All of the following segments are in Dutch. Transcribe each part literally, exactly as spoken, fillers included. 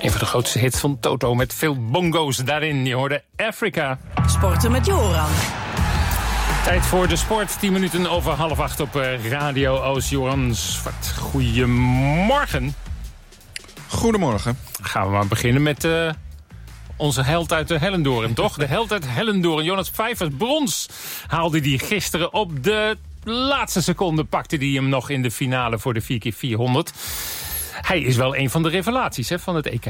Een van de grootste hits van Toto met veel bongo's daarin. Je hoorde Africa. Sporten met Joran. Tijd voor de sport. tien minuten over half acht op Radio Oost. Joran Zwart, goedemorgen. Goedemorgen. Gaan we maar beginnen met uh, onze held uit de Hellendoorn, toch? De held uit Hellendoorn, Jonas Vijvers, brons haalde die gisteren op de laatste seconde. Pakte hij hem nog in de finale voor de vier keer vierhonderd. Hij is wel een van de revelaties, hè, van het E K.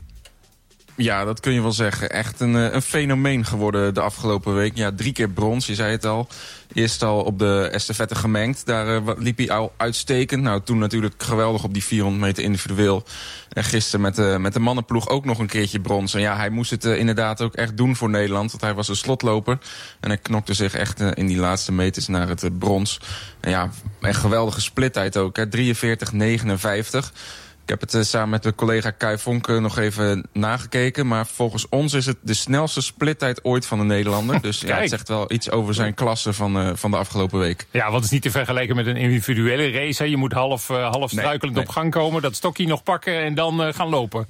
Ja, dat kun je wel zeggen. Echt een, een fenomeen geworden de afgelopen week. Ja, drie keer brons, je zei het al. Eerst al op de estafette gemengd. Daar uh, liep hij al uitstekend. Nou, toen natuurlijk geweldig op die vierhonderd meter individueel. En gisteren met de, met de mannenploeg ook nog een keertje brons. En ja, hij moest het uh, inderdaad ook echt doen voor Nederland. Want hij was een slotloper. En hij knokte zich echt uh, in die laatste meters naar het uh, brons. En ja, een geweldige splittijd ook. Hè. drieënveertig negenenvijftig. Ik heb het uh, samen met de collega Kai Vonk nog even nagekeken. Maar volgens ons is het de snelste splittijd ooit van de Nederlander. Dus ja, het zegt wel iets over zijn klasse van, uh, van de afgelopen week. Ja, want het is niet te vergelijken met een individuele race. Hè. Je moet half, uh, half struikelend nee, nee. op gang komen. Dat stokje nog pakken en dan uh, gaan lopen.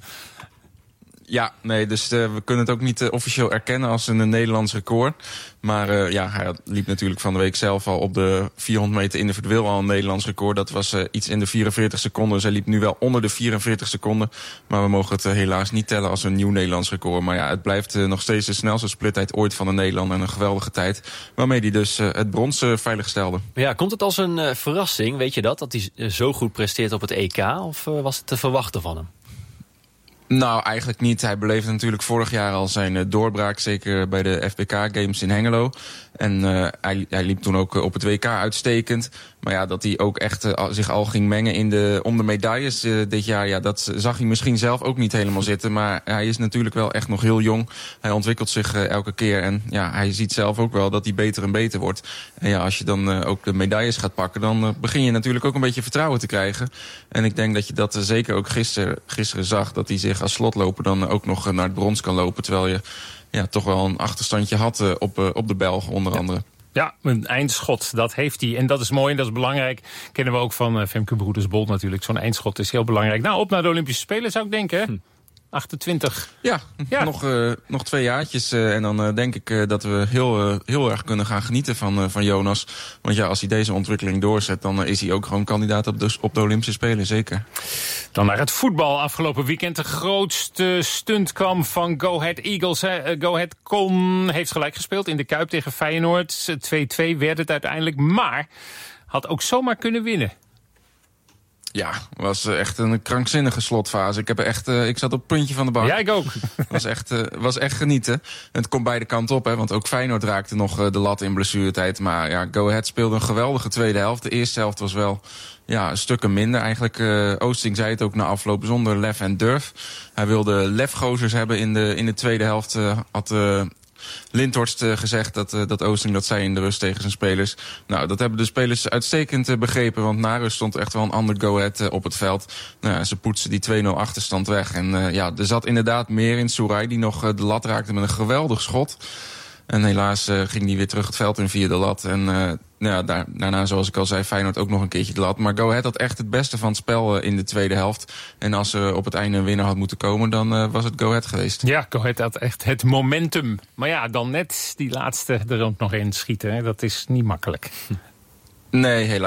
Ja, nee, dus uh, we kunnen het ook niet uh, officieel erkennen als een, een Nederlands record. Maar uh, ja, hij liep natuurlijk van de week zelf al op de vierhonderd meter individueel al een Nederlands record. Dat was uh, iets in de vierenveertig seconden. Dus hij liep nu wel onder de vierenveertig seconden. Maar we mogen het uh, helaas niet tellen als een nieuw Nederlands record. Maar ja, het blijft uh, nog steeds de snelste splittijd ooit van de Nederlander. En een geweldige tijd. Waarmee hij dus uh, het brons uh, veilig stelde. Ja, komt het als een uh, verrassing, weet je dat? Dat hij uh, zo goed presteert op het E K? Of uh, was het te verwachten van hem? Nou, eigenlijk niet. Hij beleefde natuurlijk vorig jaar al zijn uh, doorbraak. Zeker bij de F B K Games in Hengelo. En uh, hij, hij liep toen ook uh, op het W K uitstekend. Maar ja, dat hij ook echt uh, zich al ging mengen in de, om de medailles uh, dit jaar. Ja, dat zag hij misschien zelf ook niet helemaal zitten. Maar hij is natuurlijk wel echt nog heel jong. Hij ontwikkelt zich uh, elke keer. En ja, hij ziet zelf ook wel dat hij beter en beter wordt. En ja, als je dan uh, ook de medailles gaat pakken, dan uh, begin je natuurlijk ook een beetje vertrouwen te krijgen. En ik denk dat je dat uh, zeker ook gisteren, gisteren zag. Dat hij zich als slotloper dan uh, ook nog uh, naar het brons kan lopen. Terwijl je ja, toch wel een achterstandje had uh, op, uh, op de Belgen onder andere. Ja, een eindschot, dat heeft hij. En dat is mooi en dat is belangrijk. Kennen we ook van uh, Femke Broeders-Bol natuurlijk. Zo'n eindschot is heel belangrijk. Nou, op naar de Olympische Spelen zou ik denken, hè? Hm. achtentwintig. Ja, ja. Nog, uh, nog twee jaartjes. Uh, en dan uh, denk ik uh, dat we heel, uh, heel erg kunnen gaan genieten van, uh, van Jonas. Want ja, als hij deze ontwikkeling doorzet, dan uh, is hij ook gewoon kandidaat op de, op de Olympische Spelen, zeker. Dan naar het voetbal. Afgelopen weekend de grootste stunt kwam van Go Ahead Eagles. Hè. Go Ahead kon, heeft gelijk gespeeld in de Kuip tegen Feyenoord. twee-twee werd het uiteindelijk, maar had ook zomaar kunnen winnen. Ja, was echt een krankzinnige slotfase. Ik, heb echt, uh, ik zat op het puntje van de bank. Ja, ik ook. was echt, uh, was echt genieten. Het komt beide kanten op, hè, want ook Feyenoord raakte nog uh, de lat in blessuretijd. Maar ja, Go Ahead speelde een geweldige tweede helft. De eerste helft was wel ja, een stukken minder. Eigenlijk, uh, Oosting zei het ook na afloop, zonder lef en durf. Hij wilde lefgozers hebben in de, in de tweede helft. Uh, had... Uh, Lindhorst uh, gezegd dat, uh, dat Oosting dat zei in de rust tegen zijn spelers. Nou, dat hebben de spelers uitstekend uh, begrepen. Want na rust stond echt wel een ander go-ahead uh, op het veld. Nou, ja, ze poetsen die twee nul achterstand weg. En uh, ja, er zat inderdaad meer in. Soerai die nog uh, de lat raakte met een geweldig schot. En helaas uh, ging hij weer terug het veld in via de lat. En uh, ja, daar, daarna, zoals ik al zei, Feyenoord ook nog een keertje de lat. Maar Go Ahead had echt het beste van het spel uh, in de tweede helft. En als er uh, op het einde een winnaar had moeten komen, dan uh, was het Go Ahead geweest. Ja, Go Ahead had echt het momentum. Maar ja, dan net die laatste er ook nog in schieten. Hè? Dat is niet makkelijk. Nee, helaas.